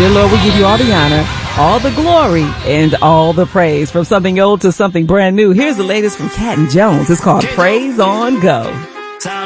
Dear Lord, we give you all the honor, all the glory, and all the praise. From something old to something brand new, here's the latest from Cat and Jones. It's called Praise on Go.